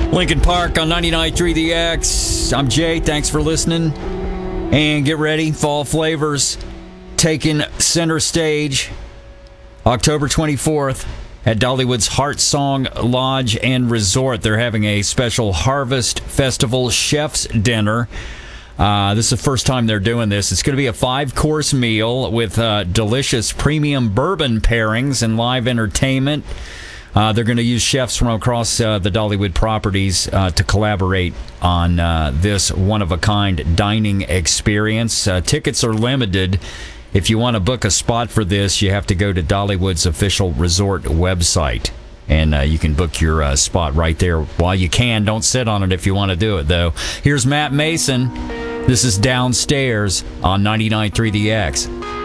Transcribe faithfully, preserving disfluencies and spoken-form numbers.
Lincoln Park on ninety-nine point three The X. I'm Jay. Thanks for listening. And get ready. Fall flavors taking center stage October twenty-fourth at Dollywood's Heart Song Lodge and Resort. They're having a special Harvest Festival Chef's Dinner. Uh, this is the first time they're doing this. It's going to be a five-course meal with uh, delicious premium bourbon pairings and live entertainment. Uh, they're going to use chefs from across uh, the Dollywood properties uh, to collaborate on uh, this one-of-a-kind dining experience. Uh, tickets are limited. If you want to book a spot for this, you have to go to Dollywood's official resort website, and uh, you can book your uh, spot right there while you can. Don't sit on it if you want to do it, though. Here's Matt Mason. This is Downstairs on ninety-nine point three The X.